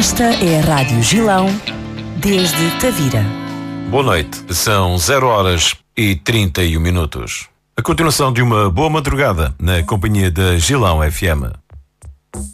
Esta é a Rádio Gilão, desde Tavira. Boa noite, são 0h31. A continuação de uma boa madrugada na companhia da Gilão FM.